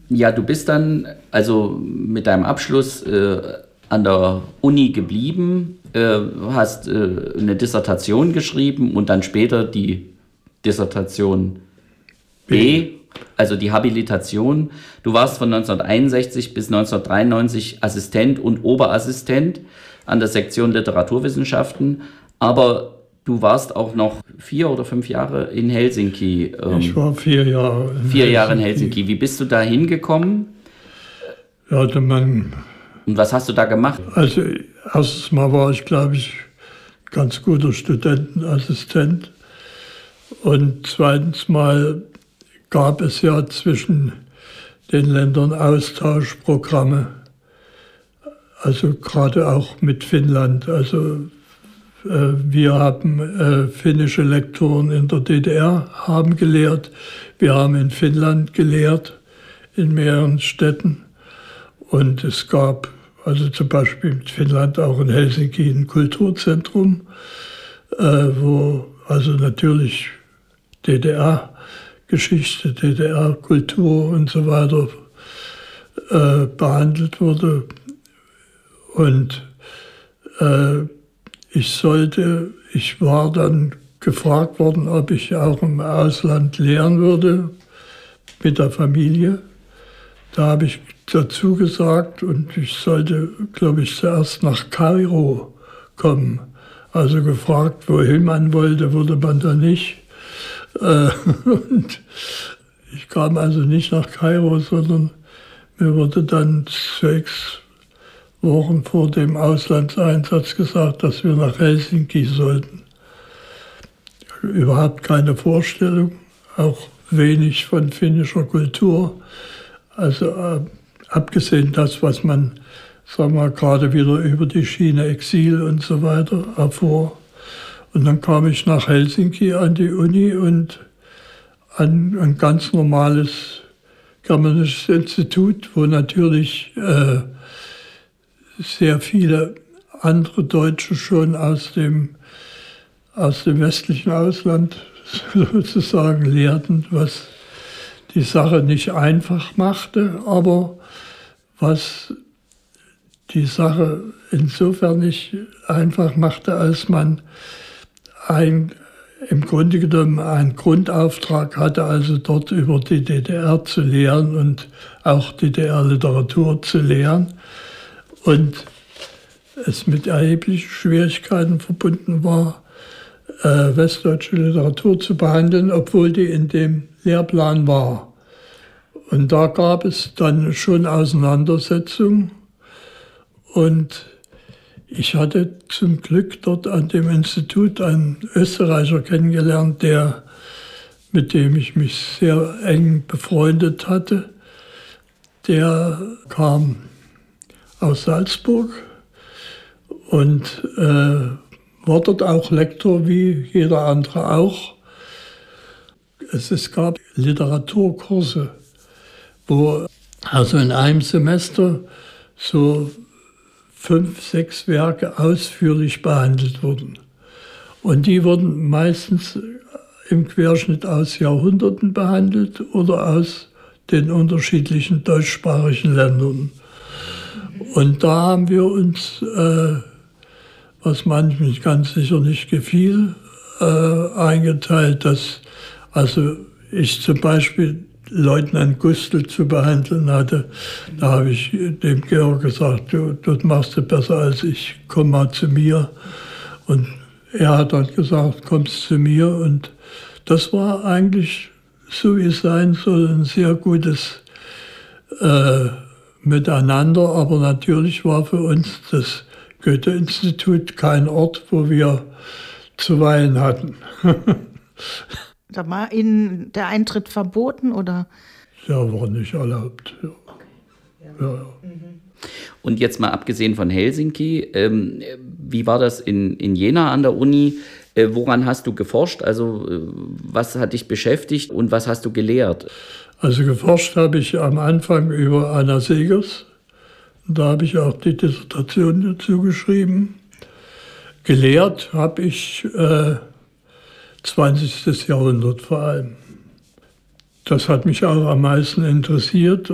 Ja, du bist dann also mit deinem Abschluss an der Uni geblieben, hast eine Dissertation geschrieben und dann später die Dissertation B, also die Habilitation. Du warst von 1961 bis 1993 Assistent und Oberassistent an der Sektion Literaturwissenschaften, aber du warst auch noch 4 oder 5 Jahre in Helsinki. Ich war 4 Jahre in 4 Jahre in Helsinki. Wie bist du da hingekommen? Ja, und was hast du da gemacht? Also erstes Mal war ich, glaube ich, ganz guter Studentenassistent. Und zweitens Mal gab es ja zwischen den Ländern Austauschprogramme. Also gerade auch mit Finnland. Also wir haben finnische Lektoren in der DDR haben gelehrt. Wir haben in Finnland gelehrt, in mehreren Städten. Und es gab also zum Beispiel in Finnland auch in Helsinki ein Kulturzentrum, wo also natürlich DDR-Geschichte, DDR-Kultur und so weiter behandelt wurde. Und ich war dann gefragt worden, ob ich auch im Ausland lehren würde mit der Familie. Da habe ich dazu gesagt und ich sollte, glaube ich, zuerst nach Kairo kommen. Also gefragt, wohin man wollte, wurde man da nicht. Und ich kam also nicht nach Kairo, sondern mir wurde dann 6 Wochen vor dem Auslandseinsatz gesagt, dass wir nach Helsinki sollten. Überhaupt keine Vorstellung, auch wenig von finnischer Kultur. Also abgesehen das, was man, sagen wir mal, gerade wieder über die Schiene Exil und so weiter erfuhr. Und dann kam ich nach Helsinki an die Uni und an ein ganz normales germanisches Institut, wo natürlich sehr viele andere Deutsche schon aus dem westlichen Ausland sozusagen lehrten, was die Sache nicht einfach machte, aber was die Sache insofern nicht einfach machte, als man im Grunde genommen einen Grundauftrag hatte, also dort über die DDR zu lehren und auch DDR-Literatur zu lehren. Und es mit erheblichen Schwierigkeiten verbunden war, westdeutsche Literatur zu behandeln, obwohl die in dem Lehrplan war. Und da gab es dann schon Auseinandersetzungen. Und ich hatte zum Glück dort an dem Institut einen Österreicher kennengelernt, mit dem ich mich sehr eng befreundet hatte. Der kam aus Salzburg und war dort auch Lektor, wie jeder andere auch. Es gab Literaturkurse, wo also in einem Semester so 5, 6 Werke ausführlich behandelt wurden. Und die wurden meistens im Querschnitt aus Jahrhunderten behandelt oder aus den unterschiedlichen deutschsprachigen Ländern. Und da haben wir uns, was manchmal ganz sicher nicht gefiel, eingeteilt, dass also ich zum Beispiel Leutnant Gustl zu behandeln hatte. Da habe ich dem Georg gesagt, du machst es besser als ich, komm mal zu mir. Und er hat dann gesagt, kommst zu mir. Und das war eigentlich, so wie es sein soll, ein sehr gutes Miteinander. Aber natürlich war für uns das Goethe-Institut kein Ort, wo wir zu weilen hatten. Da war Ihnen der Eintritt verboten, oder? Ja, war nicht erlaubt. Ja. Okay. Ja. Ja. Und jetzt mal abgesehen von Helsinki, wie war das in Jena an der Uni? Woran hast du geforscht? Also was hat dich beschäftigt und was hast du gelehrt? Also geforscht habe ich am Anfang über Anna Segers. Da habe ich auch die Dissertation dazu geschrieben. Gelehrt habe ich 20. Jahrhundert vor allem. Das hat mich auch am meisten interessiert.